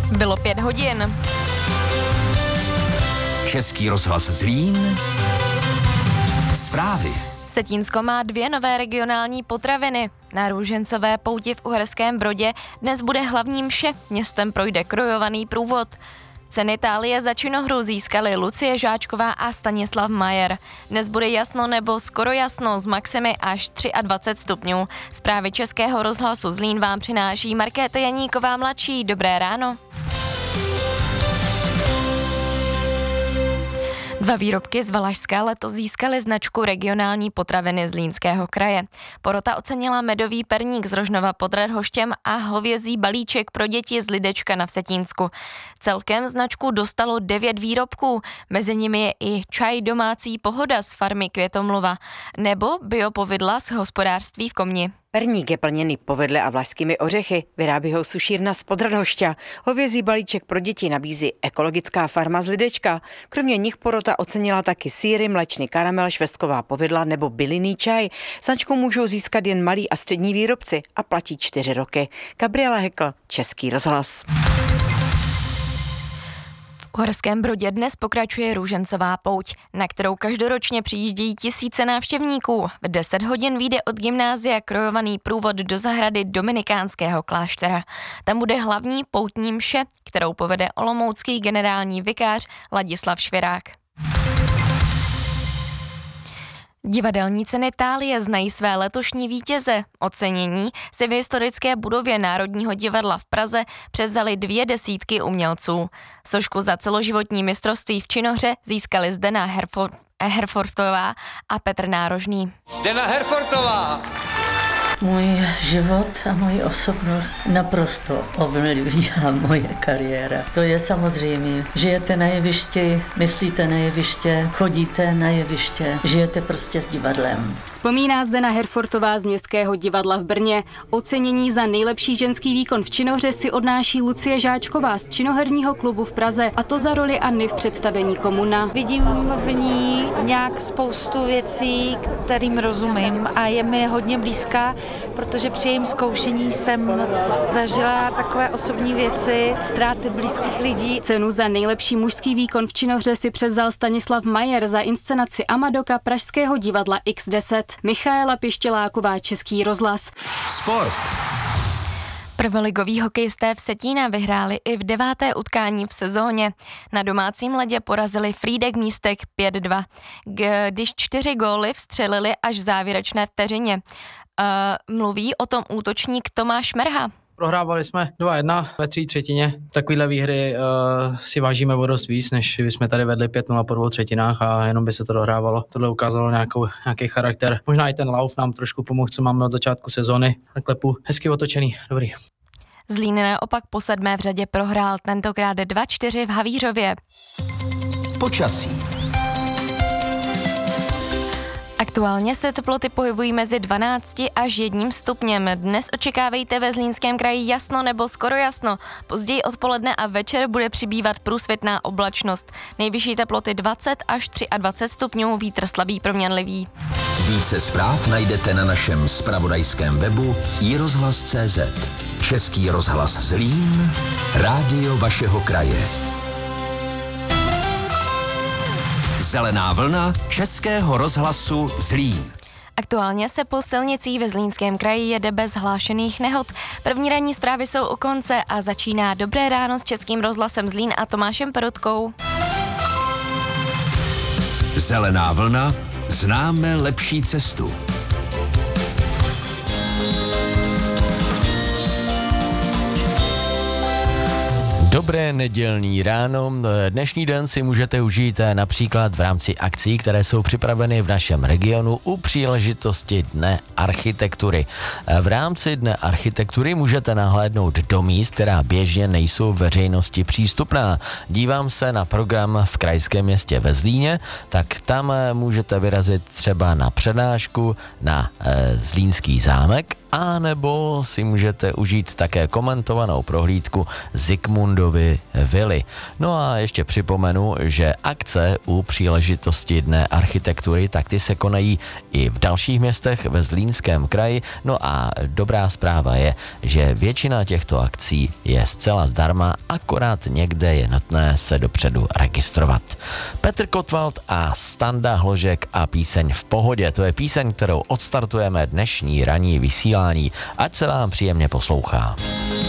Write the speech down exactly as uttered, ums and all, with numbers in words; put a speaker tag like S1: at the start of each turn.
S1: Bylo pět hodin.
S2: Český rozhlas Zlín. Zprávy.
S1: Vsetínsko má dvě nové regionální potraviny. Na růžencové pouti v Uherském Brodě dnes bude hlavní mše, městem projde krojovaný průvod. Ceny tálie za činohru získali Lucie Žáčková a Stanislav Majer. Dnes bude jasno nebo skoro jasno s maximy až dvacet tři stupňů. Zprávy Českého rozhlasu Zlín vám přináší Markéta Janíková mladší. Dobré ráno. Dva výrobky z Valašska letos získaly značku regionální potraviny Zlínského kraje. Porota ocenila medový perník z Rožnova pod Radhoštěm a hovězí balíček pro děti z Lidečka na Vsetínsku. Celkem značku dostalo devět výrobků, mezi nimi je i čaj domácí Pohoda z farmy Květomluva nebo biopovidla z hospodářství v Komni.
S3: Perník je plněný povedle a vlašskými ořechy, vyrábí ho sušírna z Podradhošťa. Hovězí balíček pro děti nabízí ekologická farma z Lidečka. Kromě nich porota ocenila taky sýry, mléčný karamel, švestková povidla nebo bylinný čaj. Značku můžou získat jen malí a střední výrobci a platí čtyři roky. Gabriela Hekl, Český rozhlas.
S1: V Uherském Brodě dnes pokračuje růžencová pouť, na kterou každoročně přijíždějí tisíce návštěvníků. V deset hodin vyjde od gymnázia krojovaný průvod do zahrady Dominikánského kláštera. Tam bude hlavní poutní mše, kterou povede olomoucký generální vikář Ladislav Švirák. Divadelní ceny Thálie znají své letošní vítěze. Ocenění si v historické budově Národního divadla v Praze převzali dvě desítky umělců. Sošku za celoživotní mistrovství v činohře získali Zdena Herford, Herfordová a Petr Nárožný.
S4: Zdena Herfordová!
S5: Můj život a moji osobnost naprosto ovlivnila moje kariéra. To je samozřejmé. Žijete na jevišti, myslíte na jeviště, chodíte na jeviště, žijete prostě s divadlem.
S6: Vzpomíná Zdena Herfordová z Městského divadla v Brně. Ocenění za nejlepší ženský výkon v činohře si odnáší Lucie Žáčková z činoherního klubu v Praze, a to za roli Anny v představení Komuna.
S7: Vidím v ní nějak spoustu věcí, kterým rozumím a je mi hodně blízká, protože při jejím zkoušení jsem zažila takové osobní věci, ztráty blízkých lidí.
S6: Cenu za nejlepší mužský výkon v činohře si převzal Stanislav Majer za inscenaci Amadoka Pražského divadla iks deset. Michaela Pištěláková, Český rozhlas.
S2: Sport.
S1: Prvoligoví hokejisté Vsetína vyhráli i v deváté utkání v sezóně. Na domácím ledě porazili Frýdek Místek pět dva, když čtyři góly vstřelili až v závěrečné vteřině. Uh, mluví o tom útočník Tomáš Merha.
S8: Prohrávali jsme dva jedna ve třetí třetině. Takovýhle výhry uh, si vážíme o dost víc, než jsme tady vedli pět nula po dvou třetinách a jenom by se to dohrávalo. Tohle ukázalo nějakou, nějaký charakter. Možná i ten lauf nám trošku pomohl, co máme od začátku sezony. Na klepu hezky otočený, dobrý.
S1: Zlín naopak po sedmé v řadě prohrál, tentokrát dva čtyři v Havířově.
S2: Počasí.
S1: Aktuálně se teploty pohybují mezi dvanácti až jedním stupněm. Dnes očekávejte ve Zlínském kraji jasno nebo skoro jasno. Později odpoledne a večer bude přibývat průsvitná oblačnost. Nejvyšší teploty dvacet až dvacet tři stupňů, vítr slabý proměnlivý.
S2: Více zpráv najdete na našem zpravodajském webu i rozhlas tečka cé zet. Český rozhlas Zlín, rádio vašeho kraje. Zelená vlna Českého rozhlasu Zlín.
S1: Aktuálně se po silnicích ve Zlínském kraji jede bez hlášených nehod. První ranní zprávy jsou u konce a začíná Dobré ráno s Českým rozhlasem Zlín a Tomášem Perutkou.
S2: Zelená vlna, známe lepší cestu.
S9: Dobré nedělní ráno. Dnešní den si můžete užít například v rámci akcí, které jsou připraveny v našem regionu u příležitosti Dne architektury. V rámci Dne architektury můžete nahlédnout do míst, která běžně nejsou veřejnosti přístupná. Dívám se na program v krajském městě ve Zlíně, tak tam můžete vyrazit třeba na přednášku na e, Zlínský zámek, a nebo si můžete užít také komentovanou prohlídku Zikmundu budovy vily. No a ještě připomenu, že akce u příležitosti Dne architektury, tak ty se konají i v dalších městech ve Zlínském kraji. No a dobrá zpráva je, že většina těchto akcí je zcela zdarma, akorát někde je nutné se dopředu registrovat. Petr Kotwald a Standa Hložek a píseň V pohodě. To je píseň, kterou odstartujeme dnešní ranní vysílání. Ať se vám příjemně poslouchá.